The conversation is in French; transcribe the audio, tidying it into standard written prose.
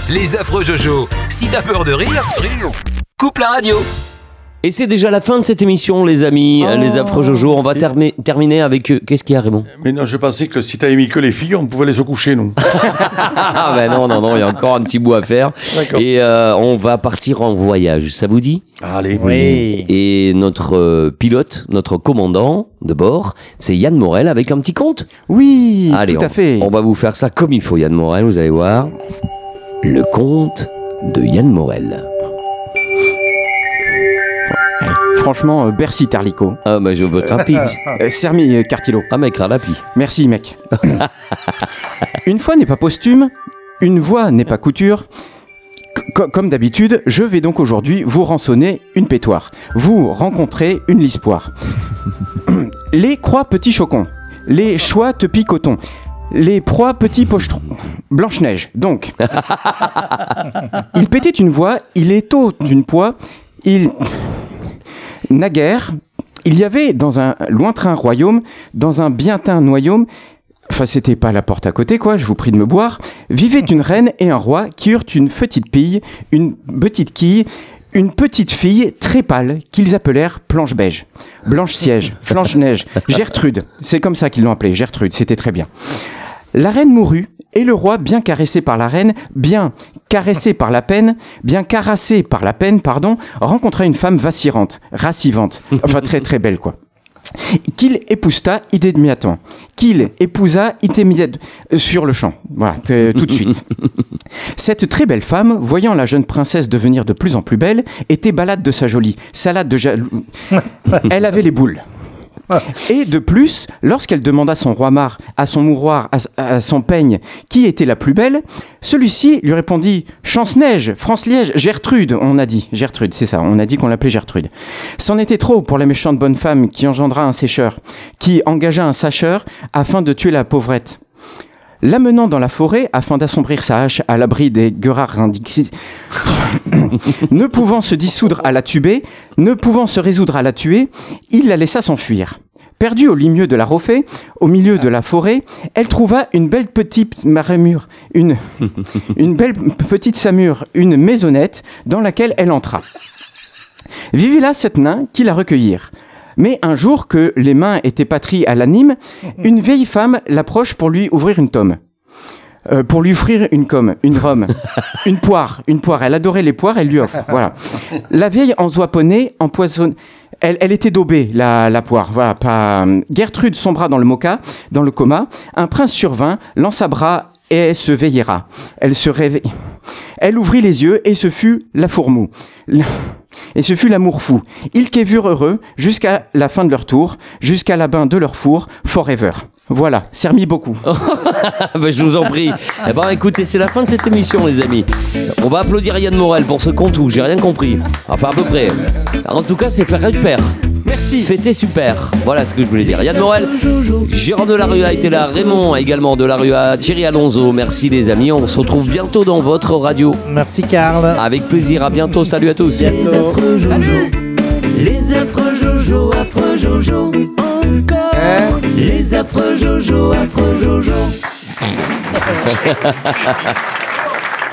Les affreux Jojo. Si t'as peur de rire, coupe la radio. Et c'est déjà la fin de cette émission, les amis, les affreux Jojo. On va terminer avec... qu'est-ce qu'il y a, Raymond? Mais non, je pensais que si t'avais mis que les filles, on pouvait aller se coucher, non? Ah ben non, il y a encore un petit bout à faire. D'accord. Et on va partir en voyage, ça vous dit? Allez. Oui. Et notre pilote, notre commandant de bord, c'est Yann Morel avec un petit conte. Oui, Allez, tout à fait. On va vous faire ça comme il faut, Yann Morel, vous allez voir. Le conte de Yann Morel. Franchement, Bercy Tarlico. Ah bah je veux être rapide. Sermi Cartillo. Ah mec, Ralapi. Merci, mec. Une fois n'est pas posthume, une voix n'est pas couture. Comme d'habitude, je vais donc aujourd'hui vous rançonner une pétoire. Vous rencontrez une lispoire. Les croix petits chocons. Les choix te picoton. Les proies petits pochetrons. Blanche-Neige, donc. Il pétait une voix, il étau une poix, Naguère, il y avait dans un lointain royaume, dans un bientain noyaume, enfin c'était pas la porte à côté quoi, je vous prie de me boire, vivaient une reine et un roi qui eurent une petite pille, une petite quille, une petite fille très pâle qu'ils appelèrent Planche-Beige, Blanche-Siège, Flanche-Neige, Gertrude, c'est comme ça qu'ils l'ont appelée, Gertrude, c'était très bien. La reine mourut, et le roi, bien caressé par la reine, bien caressé par la peine, bien caressé par la peine, rencontra une femme vacillante, rassivante, enfin très très belle quoi. Qu'il épousa immédiatement, qu'il épousa sur le champ, voilà, tout de suite. Cette très belle femme, voyant la jeune princesse devenir de plus en plus belle, était balade de sa jolie, salade de jaloux. Elle avait les boules. Et de plus, lorsqu'elle demanda son roi-mare, à son mouroir, à son peigne, qui était la plus belle, celui-ci lui répondit « Chance-Neige, France-Liège, Gertrude », on a dit. Gertrude, c'est ça, on a dit qu'on l'appelait Gertrude. C'en était trop pour la méchante bonne femme qui engendra un sécheur, qui engagea un sacheur afin de tuer la pauvrette. L'amenant dans la forêt afin d'assombrir sa hache à l'abri des guerrards indiqués, ne pouvant se dissoudre à la tuer, ne pouvant se résoudre à la tuer, il la laissa s'enfuir. Perdue au milieu de la Rofée, au milieu de la forêt, elle trouva une belle petite marémure, une belle petite samure, une maisonnette dans laquelle elle entra. Vivit là sept nains qui la recueillirent. Mais un jour que les mains étaient patries à l'anime, une vieille femme l'approche pour lui ouvrir une tome. Pour lui offrir une com, une rhum, une poire. Elle adorait les poires, elle lui offre. Voilà. La vieille ensoiponnée, empoisonnée. Elle était daubée, la poire. Voilà. Gertrude sombra dans le coma. Un prince survint, lança bras et se veillera. Elle se réveille. Elle ouvrit les yeux et ce fut la fourmou. Et ce fut l'amour fou. Ils qui vurent heureux jusqu'à la fin de leur tour, jusqu'à la bain de leur four, forever. Voilà, sermi beaucoup. Ben, je vous en prie. Eh ben, écoutez, c'est la fin de cette émission, les amis. On va applaudir Yann Morel pour ce conte où j'ai rien compris. Enfin, à peu près. En tout cas, c'est faire super. Merci. Fêter super. Voilà ce que je voulais dire. Yann Morel, Gérard Delarue a été là, Raymond également Delarue, Thierry Alonso. Merci, les amis. On se retrouve bientôt dans votre radio. Merci, Karl. Avec plaisir. À bientôt. Salut à tous. Bientôt. Les affreux Jojo, les affreux Jojo, affreux Jojo, encore. Les affreux Jojo, affreux Jojo.